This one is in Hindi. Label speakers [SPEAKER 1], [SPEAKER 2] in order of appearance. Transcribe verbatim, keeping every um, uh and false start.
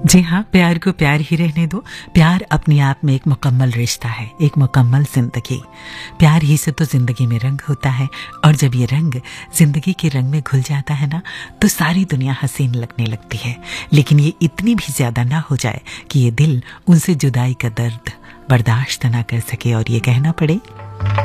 [SPEAKER 1] जी हाँ, प्यार को प्यार ही रहने दो। प्यार अपने आप में एक मुकम्मल रिश्ता है, एक मुकम्मल जिंदगी। प्यार ही से तो जिंदगी में रंग होता है, और जब ये रंग जिंदगी के रंग में घुल जाता है ना, तो सारी दुनिया हसीन लगने लगती है। लेकिन ये इतनी भी ज्यादा ना हो जाए कि ये दिल उनसे जुदाई का दर्द बर्दाश्त ना कर सके और ये कहना पड़े,